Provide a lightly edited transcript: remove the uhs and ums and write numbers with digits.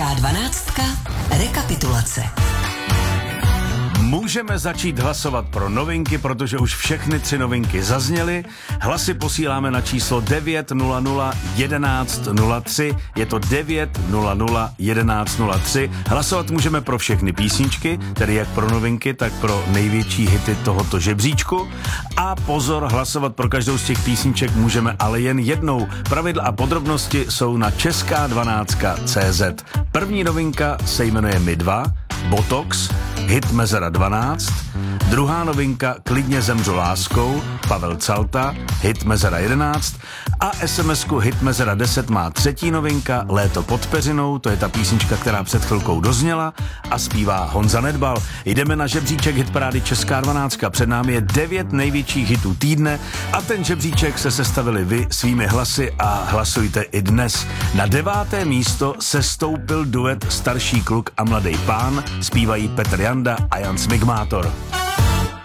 Česká 12. Rekapitulace. Můžeme začít hlasovat pro novinky, protože už všechny 3 novinky zazněly. Hlasy posíláme na číslo 900 11 03. Je to 900 11 03. Hlasovat můžeme pro všechny písničky, tedy jak pro novinky, tak pro největší hity tohoto žebříčku. A pozor, hlasovat pro každou z těch písniček můžeme ale jen jednou. Pravidla a podrobnosti jsou na česká12.cz. První novinka se jmenuje My dva, Botox, hit Mezera 12. Druhá novinka Klidně zemřu láskou, Pavel Calta, hit Mezera 11. A SMS-ku hit Mezera 10 má třetí novinka Léto pod peřinou, to je ta písnička, která před chvilkou dozněla a zpívá Honza Nedbal. Jdeme na žebříček hitparády Česká 12. Před námi je 9 největších hitů týdne a ten žebříček se sestavili vy svými hlasy a hlasujte i dnes. Na 9. místo se stoupil duet Starší kluk a mladý pán, zpívají Petr Janda a Jan Smigmátor.